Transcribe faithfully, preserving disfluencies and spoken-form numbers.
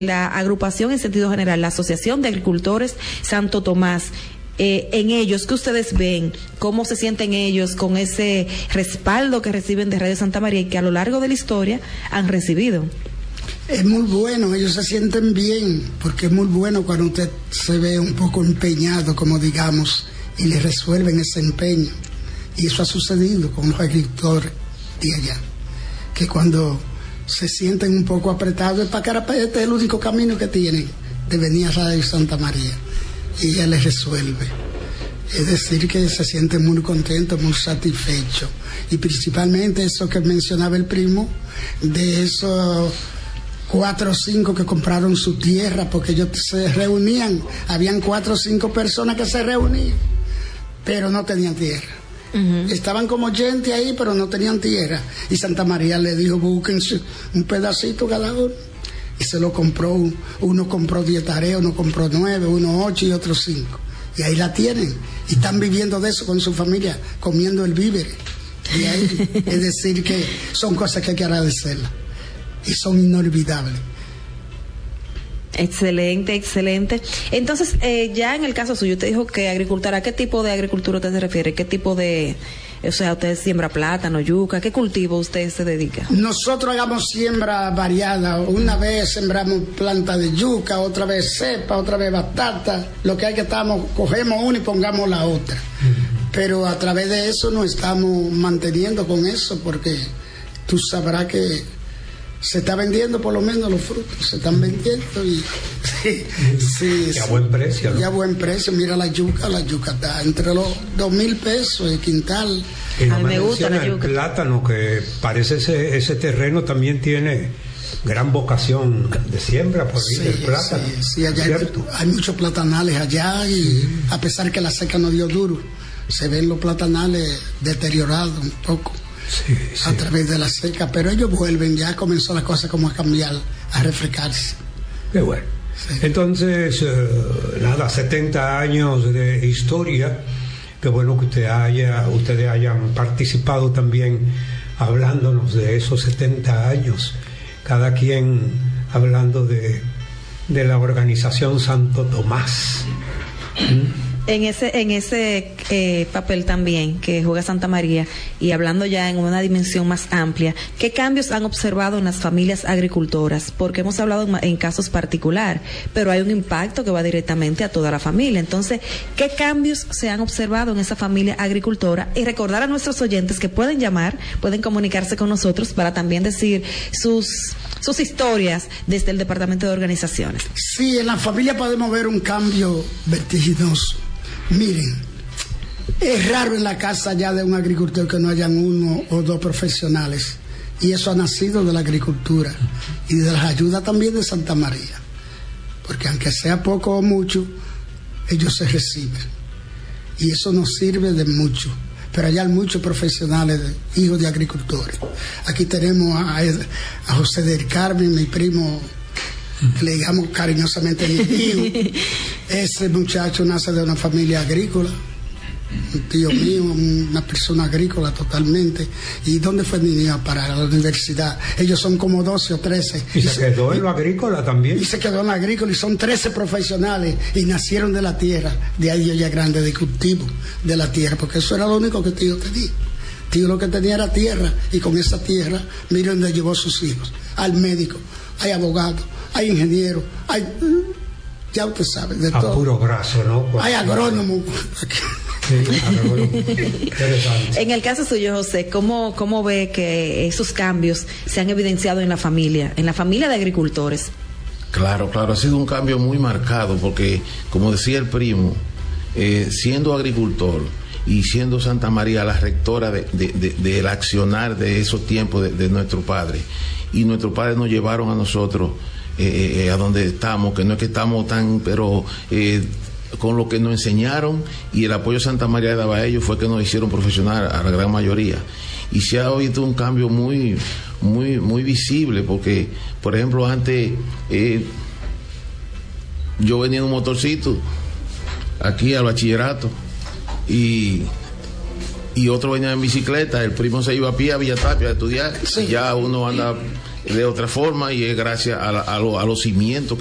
la agrupación en sentido general, la Asociación de Agricultores Santo Tomás, eh, en ellos, ¿qué ustedes ven? ¿Cómo se sienten ellos con ese respaldo que reciben de Radio Santa María y que a lo largo de la historia han recibido? Es muy bueno, ellos se sienten bien, porque es muy bueno cuando usted se ve un poco empeñado, como digamos, y le resuelven ese empeño. Y eso ha sucedido con los agricultores de allá, que cuando se sienten un poco apretados, es para Carapaz, este es el único camino que tienen de venir a Radio Santa María, y ella les resuelve. Es decir, que se sienten muy contentos, muy satisfechos, y principalmente eso que mencionaba el primo, de esos cuatro o cinco que compraron su tierra, porque ellos se reunían, habían cuatro o cinco personas que se reunían, pero no tenían tierra. Uh-huh. Estaban como gente ahí, pero no tenían tierra. Y Santa María le dijo, búsquense un pedacito cada uno. Y se lo compró. Uno compró diez tareas, uno compró nueve, uno ocho y otro cinco. Y ahí la tienen. Y están viviendo de eso con su familia, comiendo el víveres. Y ahí, es decir, que son cosas que hay que agradecerlas. Y son inolvidables. Excelente, excelente. Entonces, eh, ya en el caso suyo, usted dijo que agricultura, ¿a qué tipo de agricultura usted se refiere? ¿Qué tipo de, o sea, usted siembra plátano, yuca? ¿Qué cultivo usted se dedica? Nosotros hagamos siembra variada. Una vez sembramos planta de yuca, otra vez cepa, otra vez batata. Lo que hay que estamos, cogemos una y pongamos la otra. Pero a través de eso nos estamos manteniendo con eso, porque tú sabrás que se está vendiendo, por lo menos los frutos se están vendiendo y sí, sí, y a buen precio, ¿no? Y a buen precio. Mira la yuca, la yuca está entre los dos mil pesos el quintal. Y no me gusta la yuca. El plátano, que parece ese, ese terreno también tiene gran vocación de siembra por ahí, sí, del plátano. Sí, sí, allá hay, hay muchos platanales allá y sí. A pesar que la seca no dio duro, se ven los platanales deteriorados un poco. Sí, sí. A través de la seca, pero ellos vuelven, ya comenzó la cosa como a cambiar, a refrescarse. Qué bueno. Sí. Entonces, uh, nada, setenta años de historia, qué bueno que usted haya, ustedes hayan participado también hablándonos de esos setenta años, cada quien hablando de, de la organización Santo Tomás. ¿Mm? En ese en ese eh, papel también que juega Santa María, y hablando ya en una dimensión más amplia, ¿qué cambios han observado en las familias agricultoras? Porque hemos hablado en, en casos particular, pero hay un impacto que va directamente a toda la familia. Entonces, ¿qué cambios se han observado en esa familia agricultora? Y recordar a nuestros oyentes que pueden llamar, pueden comunicarse con nosotros para también decir sus sus historias desde el Departamento de Organizaciones. Sí, en la familia podemos ver un cambio vertiginoso. Miren, es raro en la casa ya de un agricultor que no hayan uno o dos profesionales, y eso ha nacido de la agricultura y de las ayudas también de Santa María, porque aunque sea poco o mucho, ellos se reciben y eso nos sirve de mucho. Pero allá hay muchos profesionales, hijos de agricultores. Aquí tenemos a, a José del Carmen, mi primo, que le digamos cariñosamente mi tío. Ese muchacho nace de una familia agrícola, un tío mío, una persona agrícola totalmente. ¿Y dónde fue mi niña para la universidad? Ellos son como doce o trece. ¿Y, y se quedó en lo agrícola también? Y se quedó en lo agrícola, y son trece profesionales, y nacieron de la tierra. De ahí ella grande, de cultivo de la tierra, porque eso era lo único que tío tenía. Tío lo que tenía era tierra, y con esa tierra, miren dónde llevó sus hijos. Al médico, hay abogado, hay ingeniero, hay... ya usted sabe, de a todo. A puro brazo, ¿no? Pues, hay agrónomo. Sí, agrónomo. En el caso suyo, José, ¿cómo, ¿cómo ve que esos cambios se han evidenciado en la familia, en la familia de agricultores? Claro, claro, ha sido un cambio muy marcado, porque, como decía el primo, eh, siendo agricultor y siendo Santa María la rectora de, de, de, del accionar de esos tiempos de, de nuestro padre, y nuestros padres nos llevaron a nosotros eh, eh, a donde estamos, que no es que estamos tan, pero eh, con lo que nos enseñaron y el apoyo Santa María daba a ellos fue que nos hicieron profesional a la gran mayoría. Y se ha visto un cambio muy, muy, muy visible, porque, por ejemplo, antes eh, yo venía en un motorcito aquí al bachillerato y y otro venía en bicicleta, el primo se iba a pie a Villatapia a estudiar, sí. Ya uno anda de otra forma y es gracias a, la, a, lo, a los cimientos